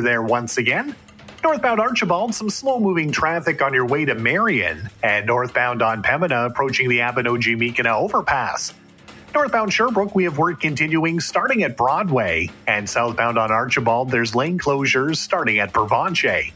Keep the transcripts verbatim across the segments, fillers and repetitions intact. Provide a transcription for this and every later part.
there once again. Northbound Archibald, some slow-moving traffic on your way to Marion, and northbound on Pembina approaching the Abinogi-Meekina overpass. Northbound Sherbrooke, we have work continuing starting at Broadway, and southbound on Archibald, there's lane closures starting at Pervenche.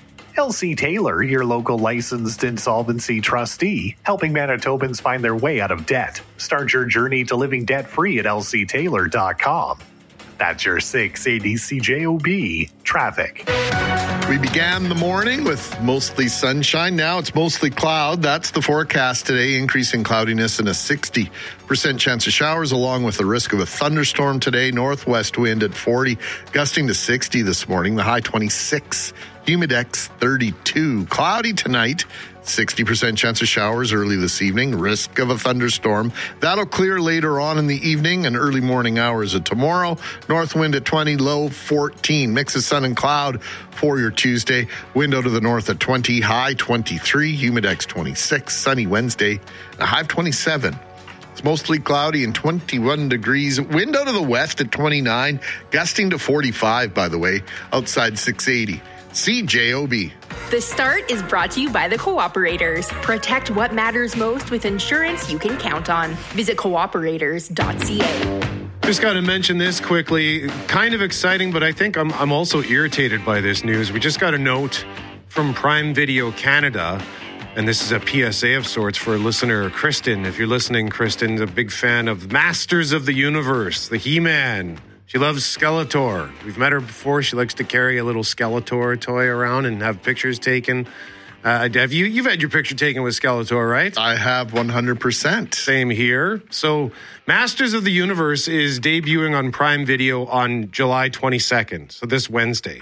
L C Taylor, your local licensed insolvency trustee, helping Manitobans find their way out of debt. Start your journey to living debt-free at L C Taylor dot com. That's your six eighty C J O B traffic. We began the morning with mostly sunshine. Now it's mostly cloud. That's the forecast today. Increasing cloudiness and a sixty percent chance of showers, along with the risk of a thunderstorm today. Northwest wind at forty, gusting to sixty this morning. The high twenty-six. Humidex thirty-two. Cloudy tonight. sixty percent chance of showers early this evening. Risk of a thunderstorm. That'll clear later on in the evening and early morning hours of tomorrow. North wind at twenty, low fourteen. Mix of sun and cloud for your Tuesday. Wind out of the north at twenty, high twenty-three. Humidex twenty-six. Sunny Wednesday. A high of twenty-seven. It's mostly cloudy and twenty-one degrees. Wind out of the west at twenty-nine. Gusting to forty-five, by the way. Outside six eighty. C J O B. The Start is brought to you by the Cooperators. Protect what matters most with insurance you can count on. Visit cooperators dot c a. Just got to mention this quickly. Kind of exciting, but I think I'm, I'm also irritated by this news. We just got a note from Prime Video Canada, and this is a P S A of sorts for listener Kristen. If you're listening, Kristen, a big fan of Masters of the Universe, the He-Man. She loves Skeletor. We've met her before. She likes to carry a little Skeletor toy around and have pictures taken. Uh, have you? You've had your picture taken with Skeletor, right? I have one hundred percent. Same here. So Masters of the Universe is debuting on Prime Video on July twenty-second, so this Wednesday.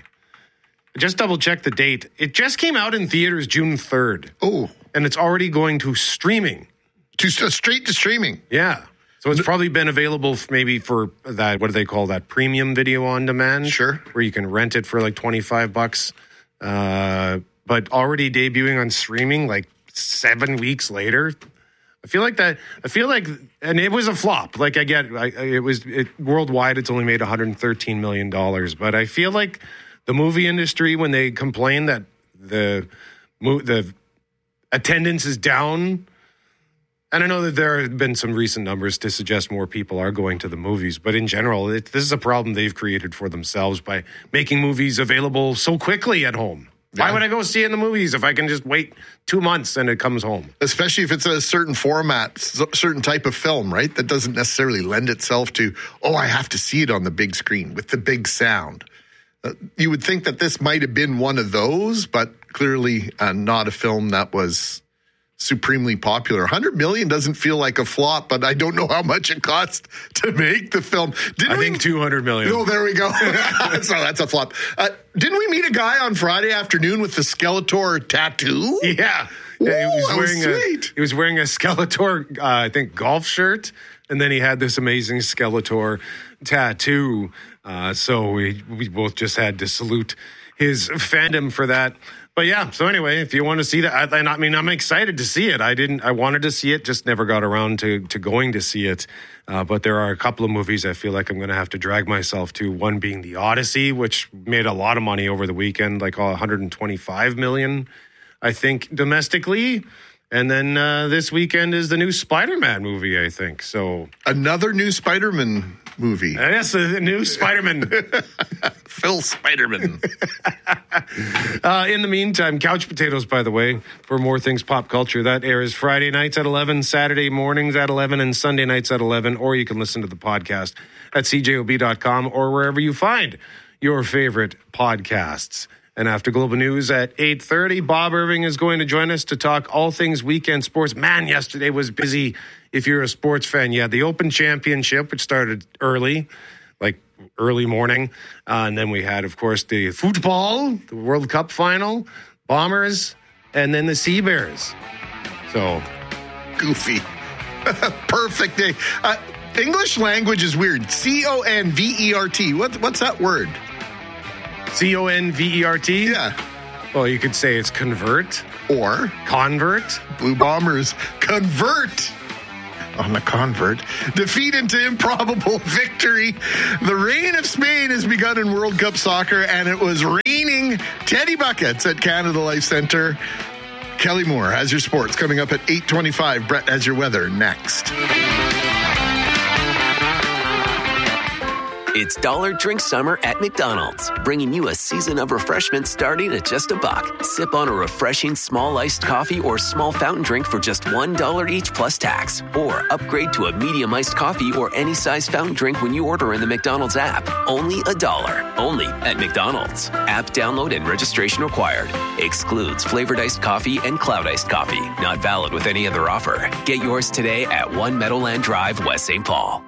I just double-checked the date. It just came out in theaters June third. Oh. And it's already going to streaming. To, straight to streaming. Yeah. So it's probably been available maybe for that, what do they call that, premium video on demand? Sure. Where you can rent it for like twenty-five bucks. Uh, but already debuting on streaming like seven weeks later. I feel like that, I feel like, and it was a flop. Like I get, I, it was, it, worldwide it's only made one hundred thirteen million dollars. But I feel like the movie industry, when they complain that the the attendance is down, and I know that there have been some recent numbers to suggest more people are going to the movies, but in general, it, this is a problem they've created for themselves by making movies available so quickly at home. Yeah. Why would I go see it in the movies if I can just wait two months and it comes home? Especially if it's a certain format, certain type of film, right? That doesn't necessarily lend itself to, oh, I have to see it on the big screen with the big sound. Uh, you would think that this might have been one of those, but clearly uh, not a film that was supremely popular. one hundred million doesn't feel like a flop, but I don't know how much it cost to make the film. Didn't I we, think two hundred million. Oh, there we go. So that's a flop. Uh, didn't we meet a guy on Friday afternoon with the Skeletor tattoo? Yeah. Ooh, yeah he was that wearing was sweet. A, he was wearing a Skeletor, uh, I think, golf shirt, and then he had this amazing Skeletor tattoo. Uh, so we, we both just had to salute his fandom for that. But yeah, so anyway, if you want to see that, I, I mean, I'm excited to see it. I didn't, I wanted to see it, just never got around to, to going to see it. Uh, but there are a couple of movies I feel like I'm going to have to drag myself to. One being The Odyssey, which made a lot of money over the weekend, like one hundred twenty-five million, I think, domestically. And then uh, this weekend is the new Spider-Man movie, I think. So another new Spider-Man movie. Yes, the new Spider-Man. Phil Spider-Man. uh, in the meantime, Couch Potatoes, by the way, for more things pop culture, that airs Friday nights at eleven, Saturday mornings at eleven, and Sunday nights at eleven. Or you can listen to the podcast at c j o b dot com or wherever you find your favorite podcasts. And after Global News at eight thirty, Bob Irving is going to join us to talk all things weekend sports. Man, yesterday was busy if you're a sports fan. You had the Open Championship, which started early, like early morning. Uh, and then we had, of course, the football, the World Cup final, Bombers, and then the Sea Bears. So, goofy. Perfect day. Uh, English language is weird. C O N V E R T. What, what's that word? C O N V E R T? Yeah. Well, you could say it's convert. Or convert. Blue Bombers convert on the convert. Defeat into improbable victory. The reign of Spain has begun in World Cup soccer, and it was rain morning. Teddy Buckets at Canada Life Centre. Kelly Moore has your sports coming up at eight twenty-five. Brett has your weather next. It's Dollar Drink Summer at McDonald's, bringing you a season of refreshment starting at just a buck. Sip on a refreshing small iced coffee or small fountain drink for just one dollar each plus tax. Or upgrade to a medium iced coffee or any size fountain drink when you order in the McDonald's app. Only a dollar. Only at McDonald's. App download and registration required. Excludes flavored iced coffee and cloud iced coffee. Not valid with any other offer. Get yours today at One Meadowland Drive, West Saint Paul.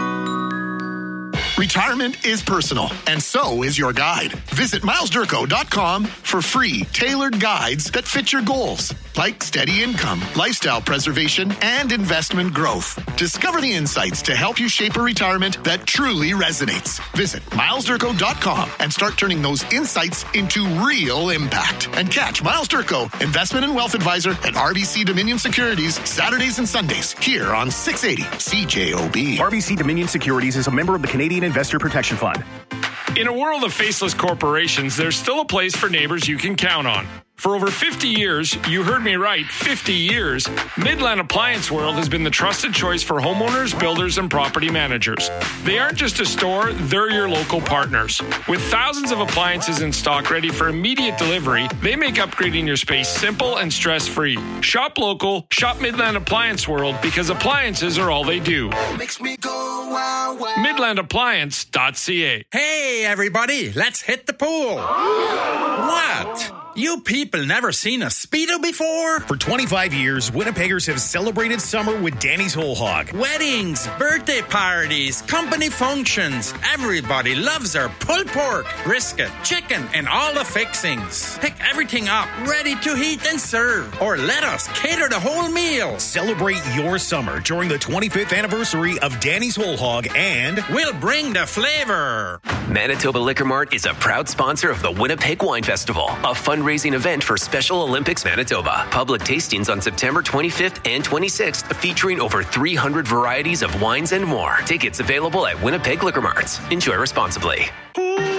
Retirement is personal, and so is your guide. Visit miles durko dot com for free, tailored guides that fit your goals, like steady income, lifestyle preservation, and investment growth. Discover the insights to help you shape a retirement that truly resonates. Visit miles durko dot com and start turning those insights into real impact. And catch Miles Durko, Investment and Wealth Advisor at R B C Dominion Securities, Saturdays and Sundays, here on six eighty C J O B. R B C Dominion Securities is a member of the Canadian Investor Protection Fund. In a world of faceless corporations, there's still a place for neighbors you can count on. For over fifty years, you heard me right, fifty years, Midland Appliance World has been the trusted choice for homeowners, builders, and property managers. They aren't just a store, they're your local partners. With thousands of appliances in stock ready for immediate delivery, they make upgrading your space simple and stress-free. Shop local, shop Midland Appliance World, because appliances are all they do. Makes me go wow, wow. midland appliance dot c a. Hey, everybody, let's hit the pool. What? You people never seen a Speedo before? For twenty-five years, Winnipeggers have celebrated summer with Danny's Whole Hog. Weddings, birthday parties, company functions. Everybody loves our pulled pork, brisket, chicken, and all the fixings. Pick everything up, ready to heat and serve. Or let us cater the whole meal. Celebrate your summer during the twenty-fifth anniversary of Danny's Whole Hog, and we'll bring the flavor. Manitoba Liquor Mart is a proud sponsor of the Winnipeg Wine Festival, a fundraising event for Special Olympics Manitoba. Public tastings on September twenty-fifth and twenty-sixth, featuring over three hundred varieties of wines and more. Tickets available at Winnipeg Liquor Marts. Enjoy responsibly.